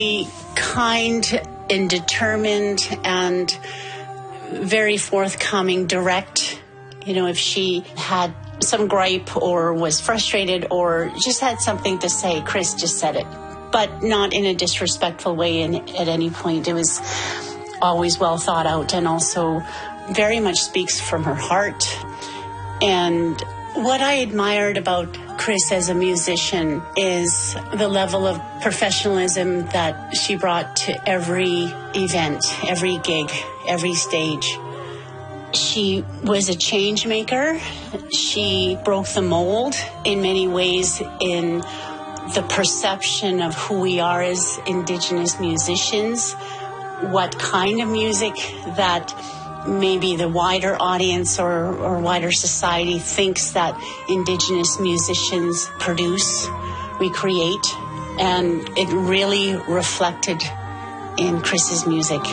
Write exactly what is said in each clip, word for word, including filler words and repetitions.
Be kind and determined and very forthcoming, direct. You know, if she had some gripe or was frustrated or just had something to say, Chris just said it, but not in a disrespectful way and at any point. It was always well thought out and also very much speaks from her heart. And what I admired about Chris as a musician is the level of professionalism that she brought to every event, every gig, every stage. She was a change maker. She broke the mold in many ways in the perception of who we are as Indigenous musicians, what kind of music that maybe the wider audience or, or wider society thinks that Indigenous musicians produce, we create, and it really reflected in Chris's music.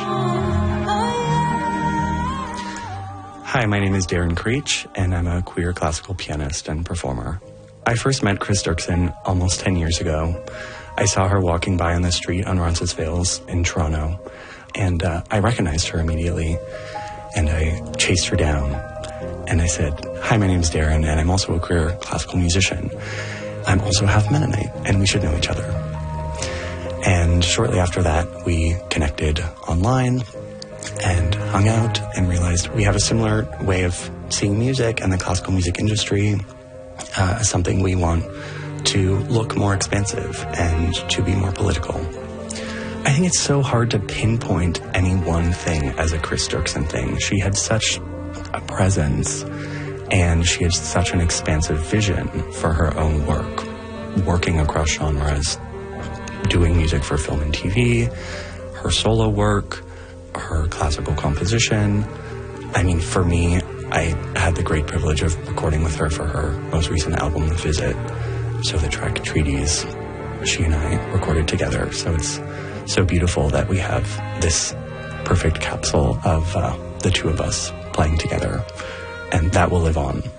Hi, my name is Darren Creech, and I'm a queer classical pianist and performer. I first met Chris Dirksen almost ten years ago. I saw her walking by on the street on Roncesvalles in Toronto, and uh, I recognized her immediately. And I chased her down, and I said, hi, my name's Darren, and I'm also a queer classical musician. I'm also half Mennonite, and we should know each other. And shortly after that, we connected online and hung out and realized we have a similar way of seeing music and the classical music industry uh, as something we want to look more expansive and to be more political. I think it's so hard to pinpoint any one thing as a Chris Dirksen thing. She had such a presence, and she had such an expansive vision for her own work, working across genres, doing music for film and T V, her solo work, her classical composition. I mean, for me, I had the great privilege of recording with her for her most recent album, The Visit. So the track Treaties, she and I recorded together. So it's so beautiful that we have this perfect capsule of uh, the two of us playing together, and that will live on.